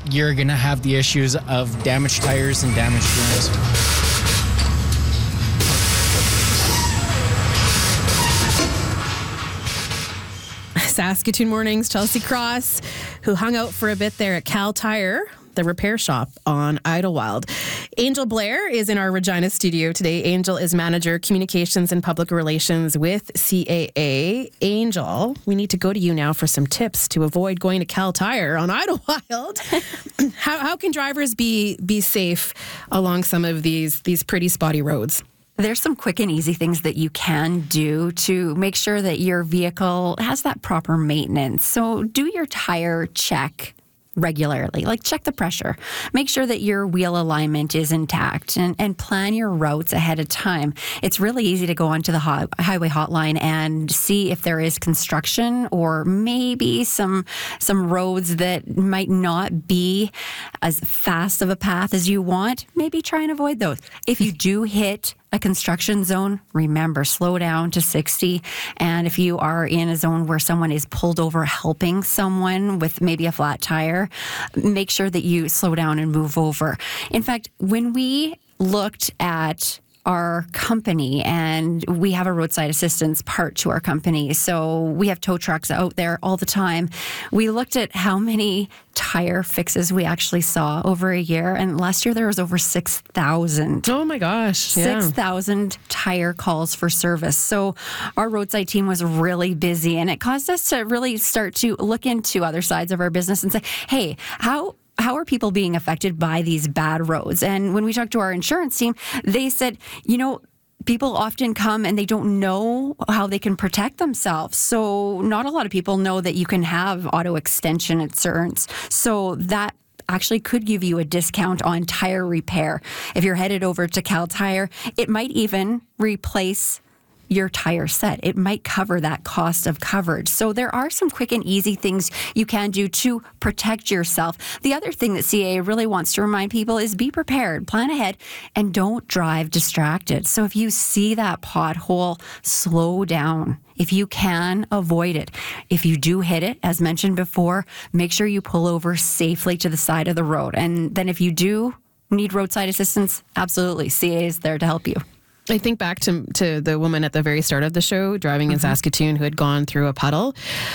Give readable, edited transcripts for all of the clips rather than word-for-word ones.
you're going to have the issues of damaged tires and damaged rims. Saskatoon Mornings, Chelsea Cross, who hung out for a bit there at Cal Tire, the repair shop on Idlewild. Angel Blair is in our Regina studio today. Angel is Manager, Communications and Public Relations with CAA. Angel, we need to go to you now for some tips to avoid going to Cal Tire on Idlewild. How can drivers be safe along some of these pretty spotty roads? There's some quick and easy things that you can do to make sure that your vehicle has that proper maintenance. So do your tire check regularly, like check the pressure. Make sure that your wheel alignment is intact and plan your routes ahead of time. It's really easy to go onto the highway hotline and see if there is construction or maybe some roads that might not be as fast of a path as you want. Maybe try and avoid those. If you do hit a construction zone, remember, slow down to 60. And if you are in a zone where someone is pulled over helping someone with maybe a flat tire, make sure that you slow down and move over. In fact, when we looked at our company, and we have a roadside assistance part to our company, so we have tow trucks out there all the time. We looked at how many tire fixes we actually saw over a year, and last year there was over 6,000. Oh my gosh. Yeah. 6,000 tire calls for service. So our roadside team was really busy, and it caused us to really start to look into other sides of our business and say, hey, how are people being affected by these bad roads? And when we talked to our insurance team, they said, people often come and they don't know how they can protect themselves. So not a lot of people know that you can have auto extension insurance. So that actually could give you a discount on tire repair. If you're headed over to Cal Tire, it might even replace your tire set. It might cover that cost of coverage. So there are some quick and easy things you can do to protect yourself. The other thing that CAA really wants to remind people is be prepared, plan ahead, and don't drive distracted. So if you see that pothole, slow down. If you can, avoid it. If you do hit it, as mentioned before, make sure you pull over safely to the side of the road. And then if you do need roadside assistance, absolutely, CAA is there to help you. I think back to the woman at the very start of the show driving in Saskatoon who had gone through a puddle,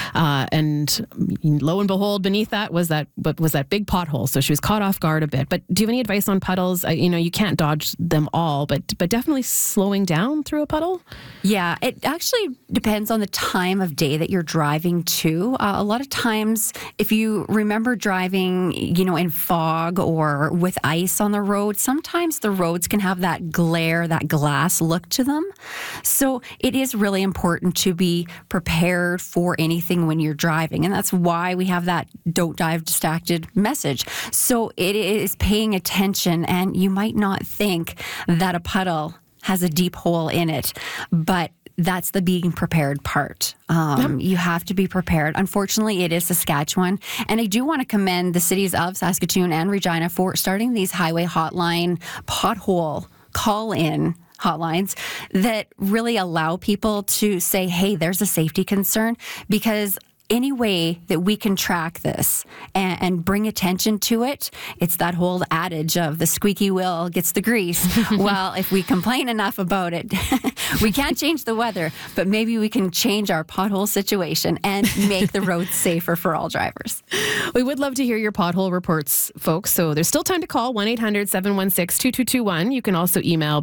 and lo and behold, beneath that was that big pothole. So she was caught off guard a bit. But do you have any advice on puddles? You can't dodge them all, but definitely slowing down through a puddle. Yeah, it actually depends on the time of day that you're driving to. A lot of times, if you remember driving, in fog or with ice on the road, sometimes the roads can have that glare, that glass look to them. So it is really important to be prepared for anything when you're driving. And that's why we have that don't drive distracted message. So it is paying attention, and you might not think that a puddle has a deep hole in it, but that's the being prepared part. You have to be prepared. Unfortunately, it is Saskatchewan. And I do want to commend the cities of Saskatoon and Regina for starting these highway hotline pothole call-in hotlines that really allow people to say, hey, there's a safety concern, because any way that we can track this and bring attention to it, it's that whole adage of the squeaky wheel gets the grease. Well, if we complain enough about it, we can't change the weather, but maybe we can change our pothole situation and make the roads safer for all drivers. We would love to hear your pothole reports, folks. So there's still time to call 1-800-716-2221. You can also email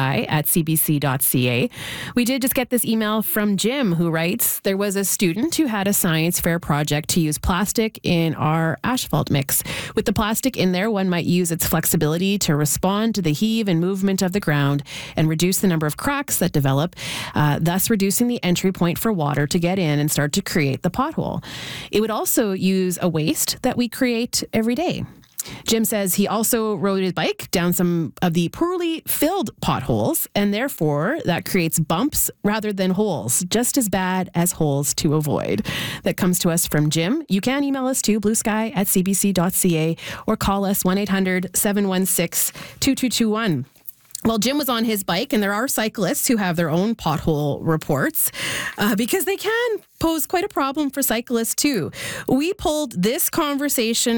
bluesky@cbc.ca. We did just get this email from Jim, who writes, there was a student who had a science fair project to use plastic in our asphalt mix. With the plastic in there, one might use its flexibility to respond to the heave and movement of the ground and reduce the number of cracks that develop, thus reducing the entry point for water to get in and start to create the pothole. It would also use a waste that we create every day. Jim says he also rode his bike down some of the poorly filled potholes, and therefore that creates bumps rather than holes, just as bad as holes to avoid. That comes to us from Jim. You can email us to bluesky@cbc.ca or call us 1-800-716-2221. Well, Jim was on his bike, and there are cyclists who have their own pothole reports because they can pose quite a problem for cyclists too. We pulled this conversation